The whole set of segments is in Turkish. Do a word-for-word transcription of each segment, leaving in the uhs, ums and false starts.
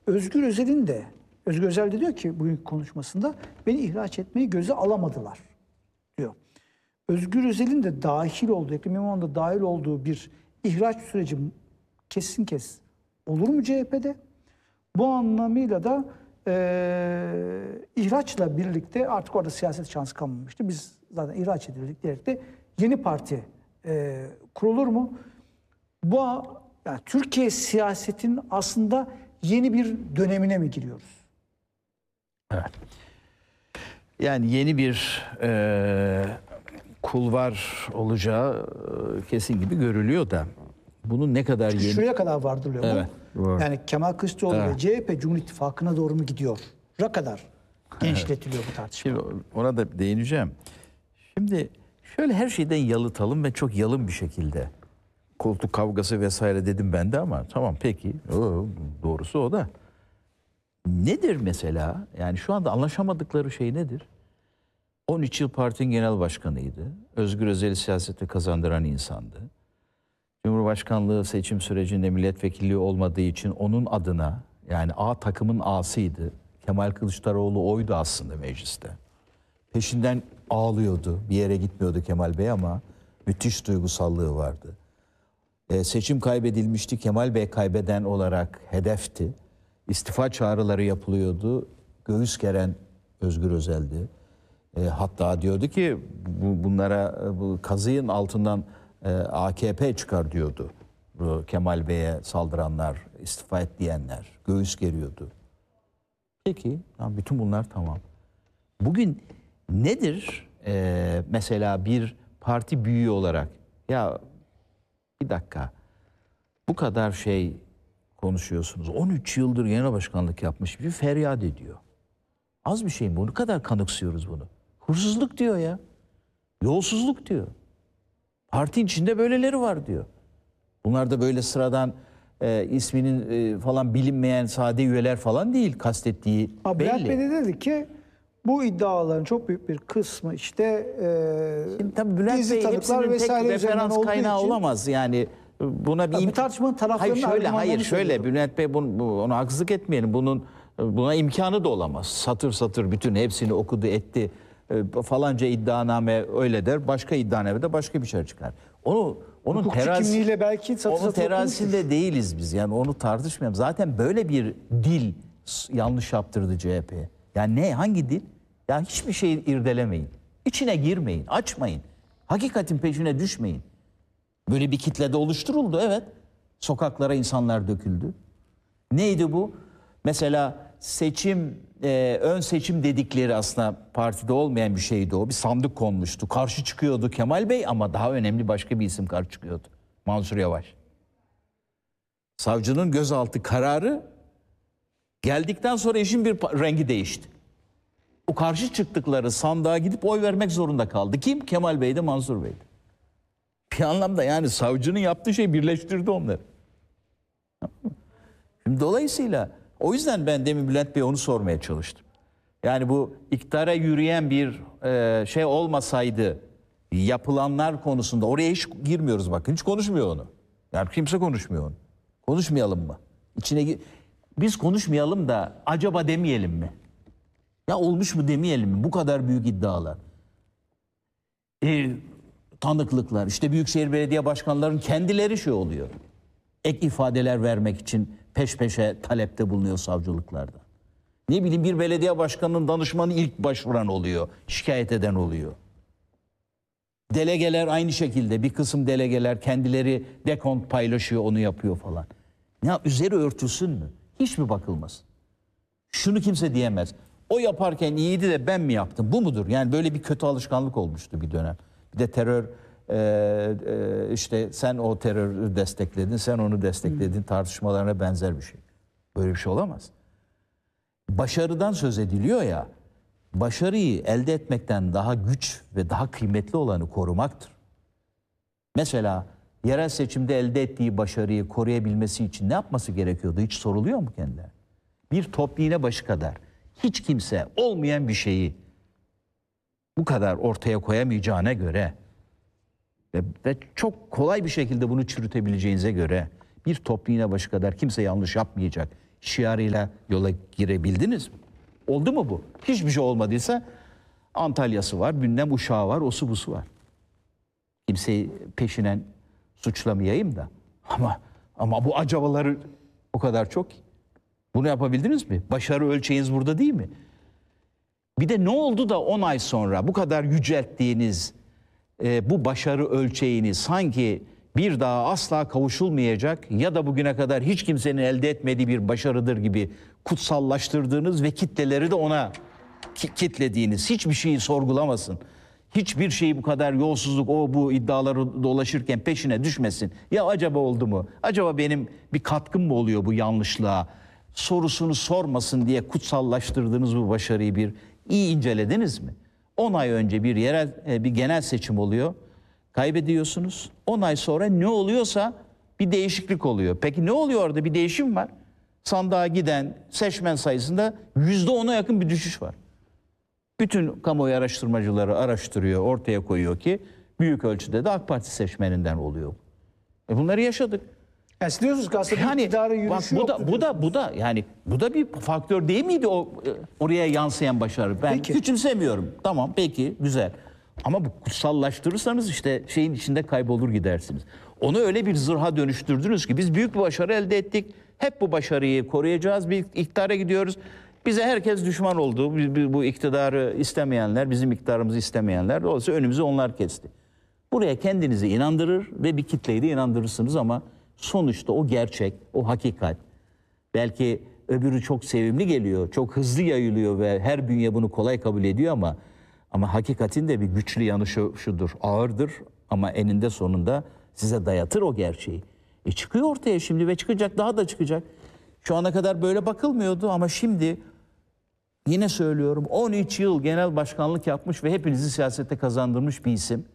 Özgür Özel'in de, Özgür Özel de diyor ki bugünkü konuşmasında beni ihraç etmeyi göze alamadılar diyor. Özgür Özel'in de dahil olduğu, Ekrem İmamoğlu'nun da dahil olduğu bir ihraç süreci kesin kes olur mu C H P'de? Bu anlamıyla da e, ihraçla birlikte artık orada siyaset şansı kalmamıştı. Biz zaten ihraç edildik diyerek de yeni parti e, kurulur mu? Bu yani Türkiye siyasetin aslında yeni bir dönemine mi giriyoruz? Evet. Yani yeni bir e, kulvar olacağı e, kesin gibi görülüyor da bunun ne kadar yeni... Şuraya kadar vardırılıyor evet, mu? doğru. Yani Kemal Kılıçdaroğlu evet. ve C H P Cumhur İttifakı'na doğru mu gidiyor? Ra kadar genişletiliyor bu tartışma. Şimdi ona da değineceğim. Şimdi şöyle her şeyden yalıtalım ve çok yalın bir şekilde. Koltuk kavgası vesaire dedim ben de ama tamam peki. O, doğrusu o da. Nedir mesela? Yani şu anda anlaşamadıkları şey nedir? on üç yıl partinin genel başkanıydı. Özgür Özel'i siyasete kazandıran insandı. Cumhurbaşkanlığı seçim sürecinde milletvekilliği olmadığı için onun adına, yani A takımın A'sıydı. Kemal Kılıçdaroğlu oydu aslında mecliste. Peşinden ağlıyordu. Bir yere gitmiyordu Kemal Bey ama müthiş duygusallığı vardı. E, seçim kaybedilmişti. Kemal Bey kaybeden olarak hedefti. İstifa çağrıları yapılıyordu. Göğüs geren Özgür Özel'di. E, hatta diyordu ki bu, bunlara bu kazığın altından e, A K P çıkar diyordu. Bu Kemal Bey'e saldıranlar, istifa et diyenler. Göğüs geriyordu. Peki, tamam, bütün bunlar tamam. Bugün nedir e, mesela bir parti büyüğü olarak? Ya bir dakika, bu kadar şey konuşuyorsunuz. on üç yıldır genel başkanlık yapmış bir feryat ediyor. Az bir şey mi? Bu kadar kanıksıyoruz bunu. Hırsızlık diyor ya. Yolsuzluk diyor. Parti içinde böyleleri var diyor. Bunlar da böyle sıradan e, isminin e, falan bilinmeyen sade üyeler falan değil, kastettiği Abi belli. Bülent Bey de dedi ki bu iddiaların çok büyük bir kısmı işte e, Şimdi tabii Bülent gizli Bey tanıklar hepsinin tek vesaire üzerinden referans olduğu kaynağı için olamaz. Yani buna bir, bir tartışmanın taraflarının hayır şöyle hayır argümanlarını şöyle söylüyorum. Bülent Bey bunu, bu- ona haksızlık etmeyelim. Bunun buna imkanı da olamaz. Satır satır bütün hepsini okudu etti. E, falanca iddianame öyle der. Başka iddianamede başka bir şey çıkar. Onu onun Hukukçu terazi, kimliğiyle belki satır onun satır terazisinde okumuştur. değiliz biz. Yani onu tartışmayalım. Zaten böyle bir dil s- yanlış yaptırdı C H P'ye. Yani ne hangi dil? Ya hiçbir şeyi irdelemeyin. İçine girmeyin, açmayın. Hakikatin peşine düşmeyin. Böyle bir kitle de oluşturuldu, evet. Sokaklara insanlar döküldü. Neydi bu? Mesela seçim, e, ön seçim dedikleri aslında partide olmayan bir şeydi o. Bir sandık konmuştu. Karşı çıkıyordu Kemal Bey ama daha önemli başka bir isim karşı çıkıyordu. Mansur Yavaş. Savcının gözaltı kararı geldikten sonra işin bir rengi değişti. O karşı çıktıkları sandığa gidip oy vermek zorunda kaldı. Kim? Kemal Bey'di, Mansur Bey'di. Bir anlamda yani savcının yaptığı şey birleştirdi onları. Şimdi dolayısıyla o yüzden ben demin Bülent Bey'e onu sormaya çalıştım. Yani bu iktidara yürüyen bir e, şey olmasaydı yapılanlar konusunda oraya hiç girmiyoruz bakın. Hiç konuşmuyor onu. Yani kimse konuşmuyor onu. Konuşmayalım mı? İçine gi- biz konuşmayalım da acaba demeyelim mi? Ya olmuş mu demeyelim mi? Bu kadar büyük iddialar. E, tanıklıklar. İşte Büyükşehir Belediye Başkanlarının kendileri şey oluyor. Ek ifadeler vermek için peş peşe talepte bulunuyor savcılıklarda. Ne bileyim bir belediye başkanının danışmanı ilk başvuran oluyor. Şikayet eden oluyor. Delegeler aynı şekilde bir kısım delegeler kendileri dekont paylaşıyor onu yapıyor falan. Ya üzeri örtülsün mü? Hiç mi bakılmaz? Şunu kimse diyemez. O yaparken iyiydi de ben mi yaptım? Bu mudur? Yani böyle bir kötü alışkanlık olmuştu bir dönem. Bir de terör e, e, işte sen o terörü destekledin, sen onu destekledin hmm. tartışmalarına benzer bir şey. Böyle bir şey olamaz. Başarıdan söz ediliyor ya, başarıyı elde etmekten daha güç ve daha kıymetli olanı korumaktır. Mesela yerel seçimde elde ettiği başarıyı koruyabilmesi için ne yapması gerekiyordu? Hiç soruluyor mu kendine? Bir top iğne başı kadar hiç kimse olmayan bir şeyi bu kadar ortaya koyamayacağına göre ve, ve çok kolay bir şekilde bunu çürütebileceğinize göre bir top iğne başı kadar kimse yanlış yapmayacak. şiarıyla yola girebildiniz mi? Oldu mu bu? Hiçbir şey olmadıysa Antalya'sı var, bilmem uşağı var, osu busu var. Kimseyi peşinen suçlamayayım da. Ama ama bu acabaları o kadar çok ki. Bunu yapabildiniz mi? Başarı ölçeğiniz burada değil mi? Bir de ne oldu da on ay sonra bu kadar yücelttiğiniz e, bu başarı ölçeğini sanki bir daha asla kavuşulmayacak ya da bugüne kadar hiç kimsenin elde etmediği bir başarıdır gibi kutsallaştırdığınız ve kitleleri de ona ki- kitlediğiniz, hiçbir şeyi sorgulamasın. Hiçbir şeyi bu kadar yolsuzluk, o bu iddiaları dolaşırken peşine düşmesin. Ya acaba oldu mu? Acaba benim bir katkım mı oluyor bu yanlışlığa? Sorusunu sormasın diye kutsallaştırdığınız bu başarıyı bir iyi incelediniz mi? on ay önce bir yerel bir genel seçim oluyor. Kaybediyorsunuz. on ay sonra ne oluyorsa bir değişiklik oluyor. Peki ne oluyor orada? Bir değişim var. Sandığa giden seçmen sayısında yüzde ona yakın bir düşüş var. Bütün kamuoyu araştırmacıları araştırıyor, ortaya koyuyor ki büyük ölçüde de AK Parti seçmeninden oluyor. E bunları yaşadık. Yani siz diyorsunuz ki aslında Yani iktidara bak yürüyüşü bu da yoktu bu da bu da yani bu da bir faktör değil miydi o e, oraya yansıyan başarı? Ben Peki. küçümsemiyorum. Tamam peki güzel. Ama bu kutsallaştırırsanız işte şeyin içinde kaybolur gidersiniz. Onu öyle bir zırha dönüştürdünüz ki biz büyük bir başarı elde ettik. Hep bu başarıyı koruyacağız. Bir iktidara gidiyoruz. Bize herkes düşman oldu. Biz- biz Bu iktidarı istemeyenler, bizim iktidarımızı istemeyenler. Dolayısıyla önümüzü onlar kesti. Buraya kendinizi inandırır ve bir kitleyi de inandırırsınız ama sonuçta o gerçek, o hakikat. Belki öbürü çok sevimli geliyor, çok hızlı yayılıyor ve her bünye bunu kolay kabul ediyor ama ama hakikatin de bir güçlü yanı şu, şudur, ağırdır ama eninde sonunda size dayatır o gerçeği. E çıkıyor ortaya şimdi ve çıkacak, daha da çıkacak. Şu ana kadar böyle bakılmıyordu ama şimdi yine söylüyorum on üç yıl genel başkanlık yapmış ve hepinizi siyasete kazandırmış bir isim.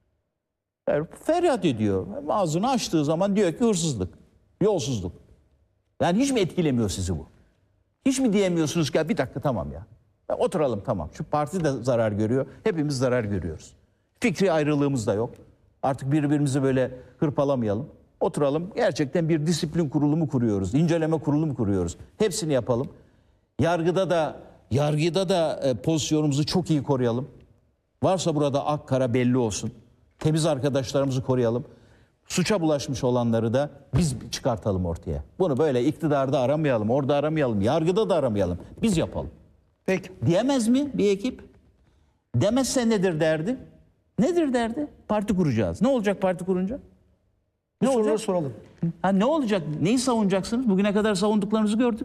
Feryat ediyor. Ağzını açtığı zaman diyor ki hırsızlık, yolsuzluk. Yani hiç mi etkilemiyor sizi bu? Hiç mi diyemiyorsunuz ki bir dakika tamam ya. Ya oturalım tamam. Şu parti de zarar görüyor. Hepimiz zarar görüyoruz. Fikri ayrılığımız da yok. Artık birbirimizi böyle hırpalamayalım. Oturalım. Gerçekten bir disiplin kurulu mu kuruyoruz? İnceleme kurulu mu kuruyoruz? Hepsini yapalım. Yargıda da yargıda da e, pozisyonumuzu çok iyi koruyalım. Varsa burada ak kara belli olsun. Temiz arkadaşlarımızı koruyalım. Suça bulaşmış olanları da biz çıkartalım ortaya. Bunu böyle iktidarda aramayalım, orada aramayalım, yargıda da aramayalım. Biz yapalım. Peki. Diyemez mi bir ekip? Demezse nedir derdi? Nedir derdi? Parti kuracağız. Ne olacak parti kurunca? Bu Ne soruları olacak? soralım. Ha ne olacak? Neyi savunacaksınız? Bugüne kadar savunduklarınızı gördük.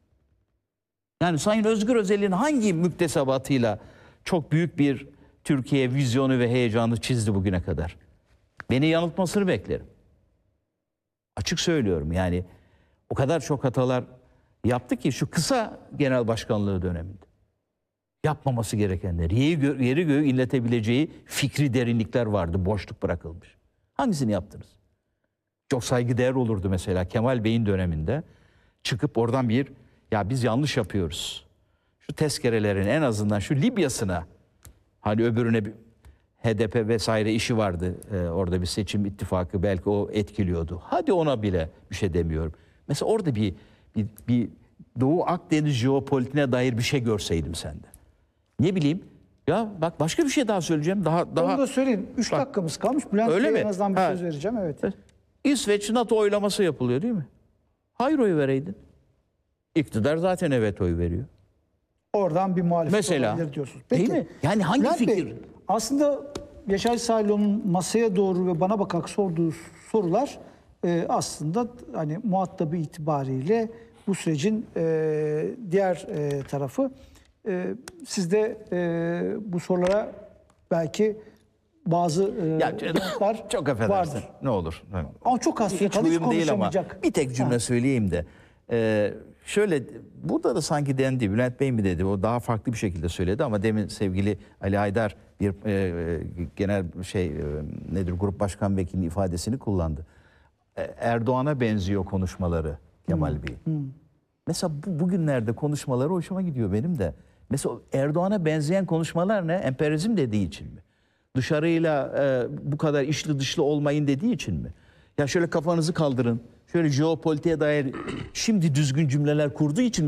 Yani Sayın Özgür Özel'in hangi müktesebatıyla çok büyük bir Türkiye vizyonu ve heyecanı çizdi bugüne kadar? Beni yanıltmasını beklerim. Açık söylüyorum yani o kadar çok hatalar yaptı ki şu kısa genel başkanlığı döneminde. Yapmaması gerekenler, yeri, gö yeri göğü inletebileceği fikri derinlikler vardı, boşluk bırakılmış. Hangisini yaptınız? Çok saygıdeğer olurdu mesela Kemal Bey'in döneminde çıkıp oradan bir ya biz yanlış yapıyoruz. Şu tezkerelerin en azından şu Libya'sına hani öbürüne bir H D P vesaire işi vardı. Ee, orada bir seçim ittifakı belki o etkiliyordu. Hadi ona bile bir şey demiyorum. Mesela orada bir bir, bir Doğu Akdeniz jeopolitiğine dair bir şey görseydim sende. Ne bileyim ya bak başka bir şey daha söyleyeceğim. Daha daha Onu da söyleyin. Üç Bak, dakikamız kalmış. Bülent öyle Bey'e mi? en azından bir Ha. söz vereceğim. Evet. İsveç NATO oylaması yapılıyor değil mi? Hayır oyu vereydin. İktidar zaten evet oy veriyor. Oradan bir muhalefet Mesela. olabilir diyorsunuz. Değil mi? Yani hangi Bülent Bey, fikir? aslında Yaşar Saylo'nun masaya doğru ve bana bakarak sorduğu sorular e, aslında hani muhatabı itibariyle bu sürecin e, diğer e, tarafı. E, siz de e, bu sorulara belki bazı e, Ya, yanıtlar çok affedersin. vardır. Ne olur. Ama çok az Hiç hiç uyum değil ama konuşamayacak. bir tek cümle Ha. söyleyeyim de. Ee, şöyle burada da sanki dendi. Bülent Bey mi dedi? O daha farklı bir şekilde söyledi ama demin sevgili Ali Haydar bir e, e, genel şey e, nedir grup başkan vekilinin ifadesini kullandı. E, Erdoğan'a benziyor konuşmaları Kemal Bey. Mesela bu, bugünlerde konuşmaları hoşuma gidiyor benim de. Mesela Erdoğan'a benzeyen konuşmalar ne? Emperyalizm dediği için mi? Dışarıyla e, bu kadar içli dışlı olmayın dediği için mi? Ya şöyle kafanızı kaldırın, şöyle jeopolitiğe dair şimdi düzgün cümleler kurduğu için